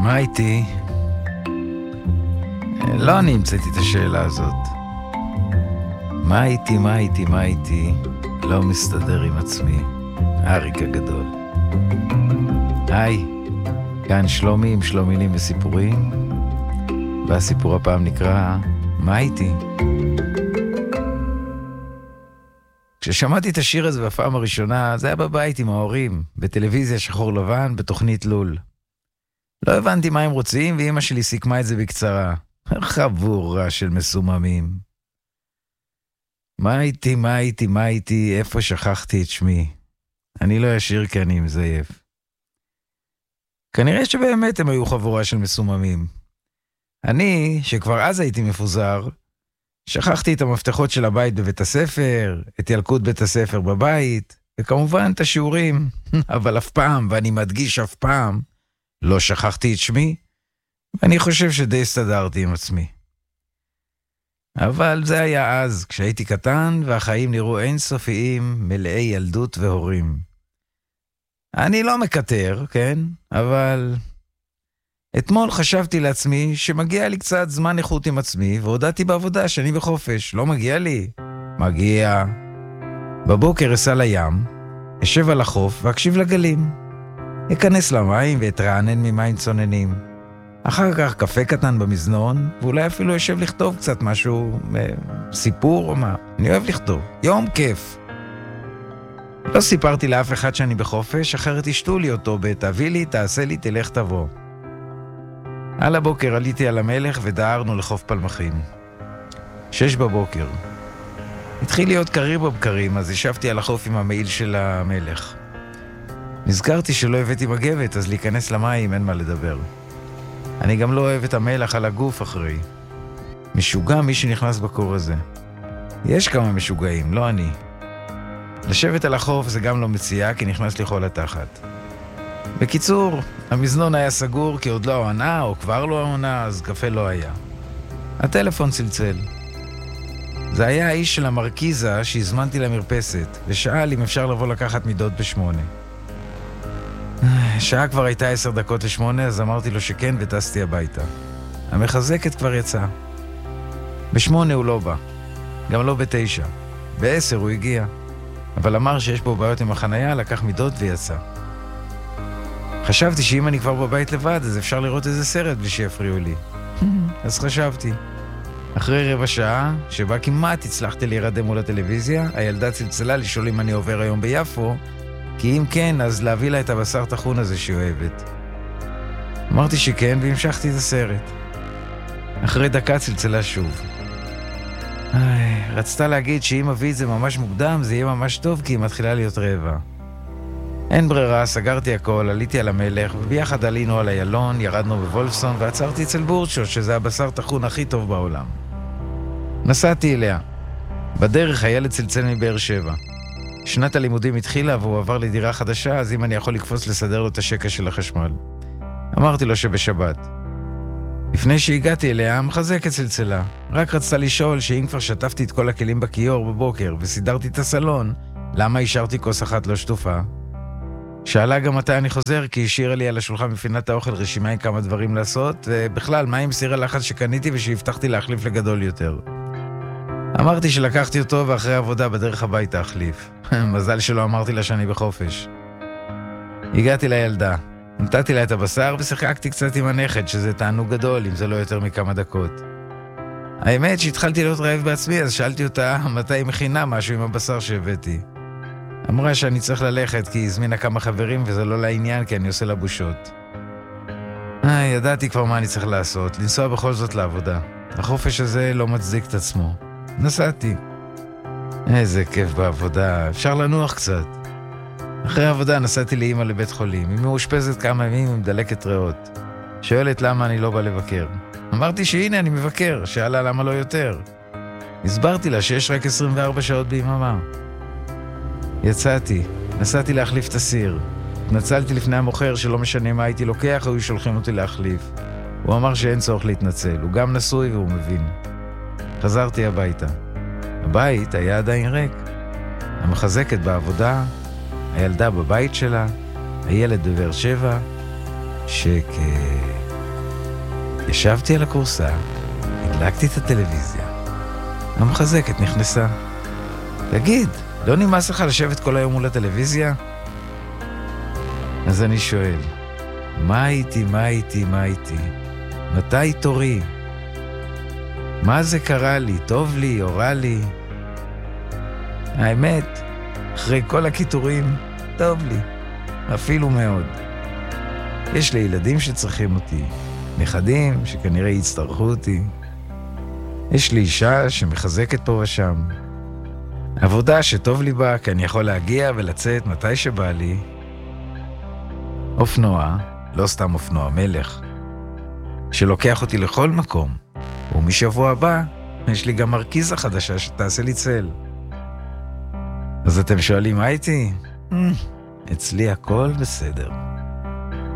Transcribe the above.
מה איתי? לא אני המצאתי את השאלה הזאת. מה איתי? לא מסתדר עם עצמי. אריק הגדול. היי, כאן שלומי עם שלומילים וסיפורים, והסיפור הפעם נקרא מה איתי? כששמעתי את השיר הזה בפעם הראשונה, זה היה בבית עם ההורים, בטלוויזיה שחור לבן, בתוכנית לול. לא הבנתי מה הם רוצים, ואמא שלי סיכמה את זה בקצרה. חבורה של מסוממים. מה איתי, איפה שכחתי את שמי? אני לא ישיר כי אני מזייף. כנראה שבאמת הם היו חבורה של מסוממים. אני, שכבר אז הייתי מפוזר, שכחתי את המפתחות של הבית בבית הספר, את ילקוט בית הספר בבית, וכמובן את השיעורים, אבל אף פעם, ואני מדגיש אף פעם, לא שכחתי את שמי, ואני חושב שדי הסתדרתי עם עצמי. אבל זה היה אז, כשהייתי קטן, והחיים נראו אינסופיים, מלאי ילדות והורים. אני לא מקטר, כן? אבל אתמול חשבתי לעצמי שמגיע לי קצת זמן איכות עם עצמי, והודעתי בעבודה שאני בחופש. לא מגיע לי? מגיע. בבוקר אסע לים, אשב על החוף ואקשיב לגלים. אכנס למים ואתרענן ממים צוננים. אחר כך קפה קטן במזנון, ואולי אפילו אשב לכתוב קצת משהו, סיפור או מה. אני אוהב לכתוב. יום כיף. לא סיפרתי לאף אחד שאני בחופש, אחרת ישתו לי אותו תביא לי, תעשה לי, תלך תבוא. על הבוקר עליתי על המלך ודהרנו לחוף פלמחים. 6 בבוקר. התחיל להיות קריר בבקרים, אז ישבתי על החוף עם המעיל של המלך. נזכרתי שלא הבאתי מגבת, אז להיכנס למים אין מה לדבר. אני גם לא אוהב את המלח על הגוף אחרי. משוגע מי שנכנס בקור הזה. יש כמה משוגעים, לא אני. לשבת על החוף זה גם לא מציאה, כי נכנס לי חול התחת. בקיצור, המזנון היה סגור כי עוד לא העונה, או כבר לא העונה, אז קפה לא היה. הטלפון צלצל. זה היה האיש של המרקיזה שהזמנתי למרפסת, ושאל אם אפשר לבוא לקחת מידות ב8. שעה כבר הייתה 7:50, אז אמרתי לו שכן וטסתי הביתה. המחזקת כבר יצא. ב8 הוא לא בא, גם לא ב9. ב10 הוא הגיע, אבל אמר שיש בו בעיות עם החנייה, לקח מידות ויצא. חשבתי שאם אני כבר בבית לבד, אז אפשר לראות איזה סרט בלי שיפריעו לי. אז חשבתי. אחרי רבע שעה, שבה כמעט הצלחתי להירדם מול הטלוויזיה, הילדה צלצלה לשאול אם אני עובר היום ביפו, כי אם כן, אז להביא לה את הבשר תחון הזה שהיא אוהבת. אמרתי שכן, והמשכתי את הסרט. אחרי דקה צלצלה שוב. רצתה להגיד שאם אביא את זה ממש מוקדם, זה יהיה ממש טוב, כי היא מתחילה להיות רעבה. אין ברירה, סגרתי הכל, עליתי על המלך, וביחד עלינו על איילון, ירדנו בוולפסון, ועצרתי אצל בורצ'ו, שזה הבשר תחון הכי טוב בעולם. נסעתי אליה. בדרך הילד צלצל מבאר שבע. שנת הלימודים התחילה והוא עבר לדירה חדשה, אז אם אני יכול לקפוץ לסדר לו את השקע של החשמל. אמרתי לו שבשבת. לפני שהגעתי אליה, המחזקת צלצלה. רק רצתה לשאול שאם כבר שטפתי את כל הכלים בכיור בבוקר וסידרתי את הסלון, למה השארתי כוס אחת לא שטופה? שאלה גם מתי אני חוזר, כי השאירה לי על השולחן מפינת האוכל רשימה עם כמה דברים לעשות, ובכלל, מה עם סיר הלחץ שקניתי ושהבטחתי להחליף לגדול יותר. אמרתי שלקחתי אותו ואחרי עבודה בדרך הביתה החליף. מזל שלא אמרתי לה שאני בחופש. הגעתי לילדה, נתתי לה את הבשר ושיחקתי קצת עם הנכד, שזה תענוג גדול, אם זה לא יותר מכמה דקות. האמת שהתחלתי להיות רעב בעצמי, אז שאלתי אותה מתי היא מכינה משהו עם הבשר שהבאתי. אמרה שאני צריך ללכת כי היא הזמינה כמה חברים וזה לא לעניין כי אני עושה לה בושות. ידעתי כבר מה אני צריך לעשות, לנסוע בכל זאת לעבודה. החופש הזה לא מצדיק את עצמו. נסעתי. איזה כיף בעבודה, אפשר לנוח קצת. אחרי העבודה נסעתי לאמא לבית חולים. היא מאושפזת כמה ימים עם דלקת ריאות. שואלת למה אני לא בא לבקר. אמרתי שהנה אני מבקר, שאלה למה לא יותר. הסברתי לה שיש רק 24 שעות ביממה. יצאתי, נסעתי להחליף את הסיר. התנצלתי לפני המוכר שלא משנה מה הייתי לוקח, או שולחים אותי להחליף. הוא אמר שאין צורך להתנצל, הוא גם נשוי והוא מבין. חזרתי הביתה. הבית היה עדיין ריק. המחזקת בעבודה, הילדה בבית שלה, הילד בבאר שבע, שקט. ישבתי על הכורסה, הדלקתי את הטלוויזיה. המחזקת נכנסה. תגיד, לא נמאס לך לשבת כל היום מול הטלוויזיה? אז אני שואל, מה איתי? מתי תורי? מה זה קרה לי? טוב לי או רע לי? האמת, אחרי כל הכיתורים, טוב לי, אפילו מאוד. יש לי ילדים שצריכים אותי, נכדים שכנראה יצטרכו אותי. יש לי אישה שמחזקת פה ושם. עבודה שטוב לי בה, כי אני יכול להגיע ולצאת מתי שבא לי. אופנוע, לא סתם אופנוע, מלך, שלוקח אותי לכל מקום. ומשבוע הבא, יש לי גם מרכיזה חדשה שתעשה לי צל. אז אתם שואלים מה איתי? אצלי הכל בסדר.